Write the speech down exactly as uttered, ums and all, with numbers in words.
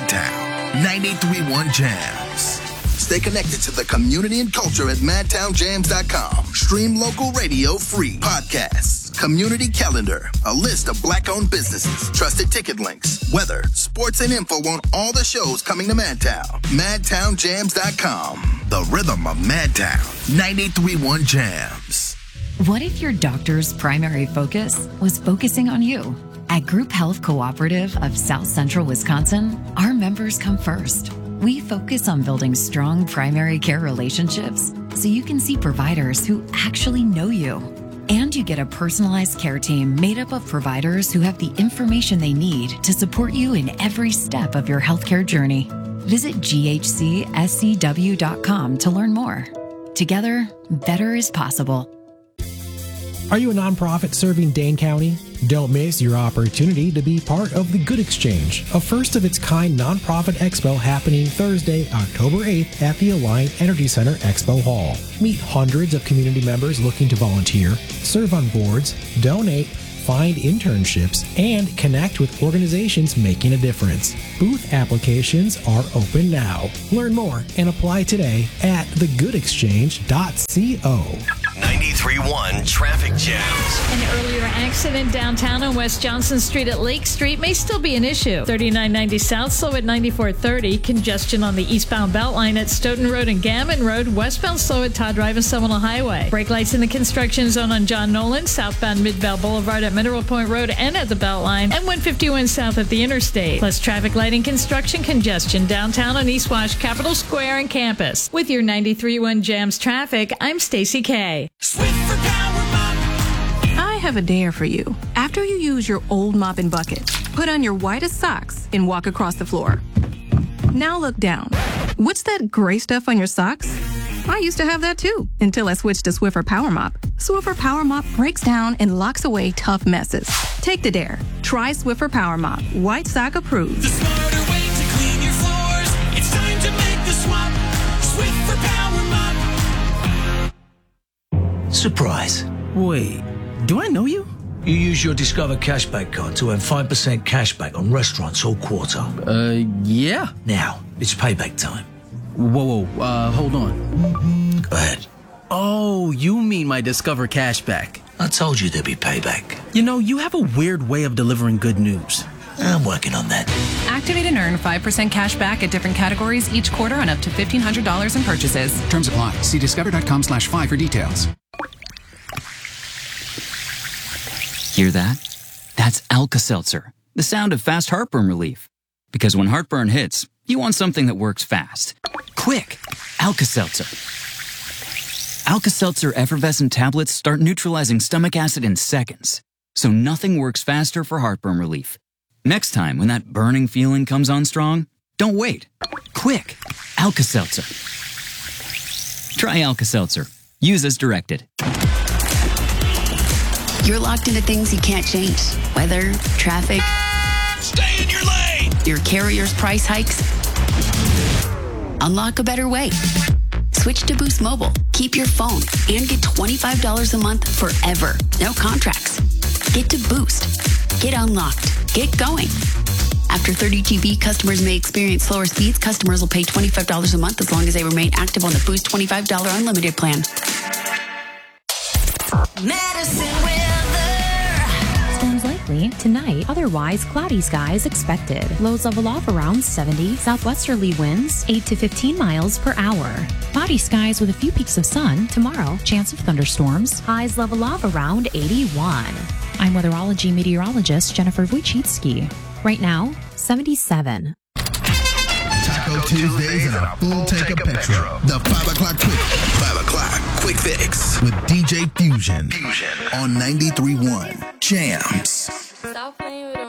Madtown. ninety-three point one Jams. Stay connected to the community and culture at madtown jams dot com. Stream local radio free. Podcasts, community calendar, a list of black-owned businesses, trusted ticket links, weather, sports, and info on all the shows coming to Madtown. madtown jams dot com. The rhythm of Madtown. ninety-three point one Jams. What if your doctor's primary focus was focusing on you? At Group Health Cooperative of South Central Wisconsin, our members come first. We focus on building strong primary care relationships so you can see providers who actually know you. And you get a personalized care team made up of providers who have the information they need to support you in every step of your healthcare journey. Visit G H C S C W dot com to learn more. Together, better is possible. Are you a nonprofit serving Dane County? Don't miss your opportunity to be part of the Good Exchange, a first-of-its-kind nonprofit expo happening Thursday, October eighth at the Alliant Energy Center Expo Hall. Meet hundreds of community members looking to volunteer, serve on boards, donate, find internships, and connect with organizations making a difference. Booth applications are open now. Learn more and apply today at the good exchange dot co. ninety-three point one Traffic Jams. An earlier accident downtown on West Johnson Street at Lake Street may still be an issue. thirty-nine ninety South, slow at ninety-four thirty. Congestion on the eastbound Beltline at Stoughton Road and Gammon Road. Westbound slow at Todd Drive and Seminole Highway. Brake lights in the construction zone on John Nolan. Southbound Midvale Boulevard at Mineral Point Road and at the Beltline. And one fifty-one South at the Interstate. Plus traffic lighting construction congestion downtown on East Wash, Capitol Square, and Campus. With your ninety-three point one Jams traffic, I'm Stacey K. Swiffer Power Mop. I have a dare for you. After you use your old mop and bucket, put on your whitest socks and walk across the floor. Now look down. What's that gray stuff on your socks? I used to have that too, until I switched to Swiffer Power Mop. Swiffer Power Mop breaks down and locks away tough messes. Take the dare. Try Swiffer Power Mop. White sock approved. The smarter way to clean your floors. It's time to make the swap. Swiffer Power Mop. Surprise. Wait, do I know you? You use your Discover Cashback card to earn five percent cashback on restaurants all quarter. Uh, yeah. Now, it's payback time. Whoa, whoa, uh, hold on. Go ahead. Oh, you mean my Discover Cashback. I told you there'd be payback. You know, you have a weird way of delivering good news. I'm working on that. Activate and earn five percent cash back at different categories each quarter on up to fifteen hundred dollars in purchases. Terms apply. See discover.com slash five for details. Hear that? That's Alka-Seltzer, the sound of fast heartburn relief. Because when heartburn hits, you want something that works fast. Quick! Alka-Seltzer. Alka-Seltzer effervescent tablets start neutralizing stomach acid in seconds. So nothing works faster for heartburn relief. Next time when that burning feeling comes on strong, don't wait. Quick! Alka-Seltzer. Try Alka-Seltzer. Use as directed. You're locked into things you can't change. Weather, traffic. Stay in your lane! Your carrier's price hikes. Unlock a better way. Switch to Boost Mobile. Keep your phone and get twenty-five dollars a month forever. No contracts. Get to Boost. Get unlocked. Get going. After thirty G B, customers may experience slower speeds. Customers will pay twenty-five dollars a month as long as they remain active on the Boost twenty-five dollars unlimited plan. Medicine weather. Storms likely tonight. Otherwise, cloudy skies expected. Lows level off around seventy. Southwesterly winds eight to fifteen miles per hour. Cloudy skies with a few peaks of sun tomorrow. Chance of thunderstorms. Highs level off around eighty-one. I'm weatherology meteorologist Jennifer Wojcicki. Right now, seventy-seven. Taco Tuesdays and a full tank of petrol. The five o'clock quick. five o'clock quick fix with D J Fusion. Fusion on ninety-three point one Jams. Stop playing with